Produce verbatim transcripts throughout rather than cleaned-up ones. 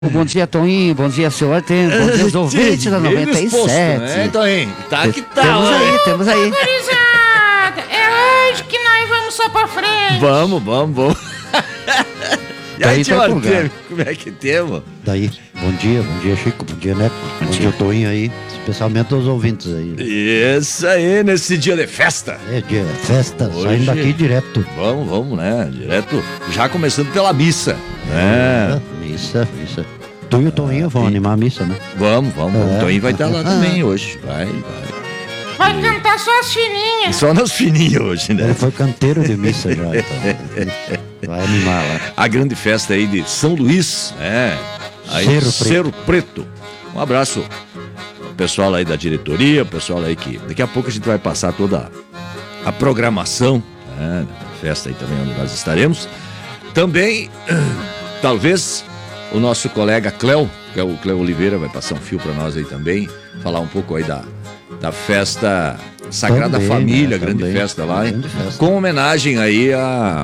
Bom dia, Toninho. Bom dia, senhor Artem. Bom dia, os ouvintes da noventa e sete. Né, Toninho? Tá que tá, Temos ó. aí, temos aí. Gurizada, é hoje que nós vamos só pra frente. Vamos, vamos, vamos. E aí, Daí tio tá Artem, empolgado. como é que temos? Daí, bom dia, bom dia, Chico, bom dia, Neto, bom, dia. dia, Toinho aí, especialmente aos ouvintes aí. Né? Isso aí, nesse dia de festa. É dia, festa, Hoje- saindo daqui direto. Vamos, vamos, né? Direto, já começando pela missa. né? É, missa, missa. Tu e o Toinho vão animar a missa, né? Vamos, vamos. É. O Toninho vai estar lá também hoje. Vai, vai. Vai cantar só as fininhas. Só nas fininhas hoje, né? Ele foi canteiro de missa já, então. Vai animar lá. A grande festa aí de São Luís, né? Aí, Cerro Preto. Cerro Preto. Um abraço ao pessoal aí da diretoria, o pessoal aí que daqui a pouco a gente vai passar toda a programação, né, da festa aí também onde nós estaremos. Também, talvez, o nosso colega Cléo, que é o Cléo Oliveira, vai passar um fio para nós aí também, falar um pouco aí da, da festa Sagrada Também, Família, né, grande também. festa lá, hein? Grande festa. Com homenagem aí a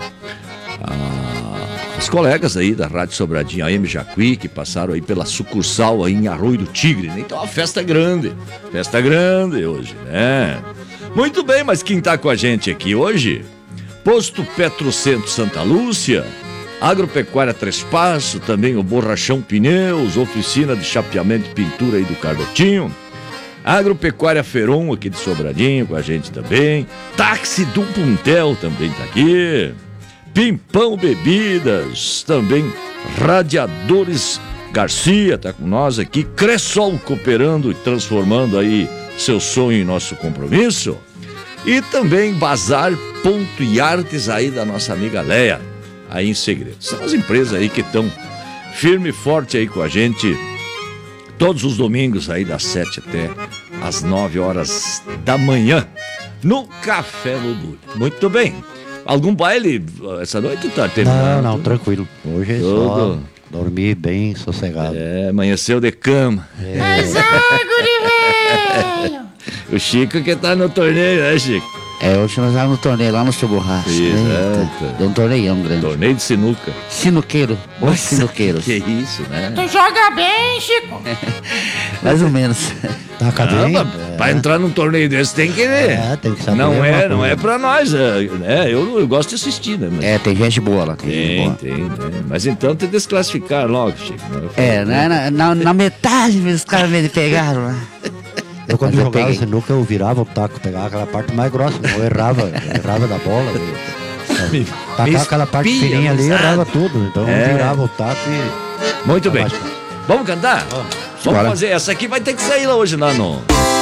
os colegas aí da Rádio Sobradinho, a M Jacuí, que passaram aí pela sucursal aí em Arroio do Tigre, né? Então a festa é grande, festa grande hoje, né? Muito bem, mas quem tá com a gente aqui hoje? Posto Petrocentro Santa Lúcia, Agropecuária Três Passos, também o Borrachão Pneus, oficina de chapeamento e pintura aí do Carlotinho, Agropecuária Feron aqui de Sobradinho com a gente também, Táxi do Puntel também tá aqui, Pimpão Bebidas, também Radiadores Garcia tá com nós aqui, Cressol cooperando e transformando aí seu sonho em nosso compromisso, e também Bazar Ponto e Artes aí da nossa amiga Leia, aí em Segredo. São as empresas aí que estão firme e forte aí com a gente todos os domingos aí das sete até as nove horas da manhã no Café no Bulho. Muito bem. Algum baile essa noite tá Não, terminando? não, tranquilo. Hoje é só Tudo. dormir bem sossegado. É, amanheceu de cama. Mas ai, guri velho. O Chico que tá no torneio, né, Chico? É, hoje nós vamos no torneio lá no seu borracho. Exato. Deu um torneião grande. Torneio de sinuca. Sinuqueiro. Os sinuqueiros. Que isso, né? Tu joga bem, Chico. Mais ou menos. Taca Não, bem. mas é. pra entrar num torneio desse tem que ver. É, tem que saber Não alguma é, não coisa. é pra nós. É, né? eu, eu gosto de assistir, né? Mas É, tem gente boa lá. Tem, gente tem, boa. tem, né? Mas então tem que desclassificar logo, Chico. né? É, na, na, na, na metade os caras me pegaram lá. Eu quando Mas eu jogava peguei. sinuca eu virava o taco, pegava aquela parte mais grossa, eu errava, eu errava da bola. Eu, Me- tacava me aquela parte espia, fininha ali e sabe? errava tudo, então É. eu virava o taco e... Muito bem. Abaixo. Vamos cantar? Vamos Bora. fazer. Essa aqui vai ter que sair lá hoje lá no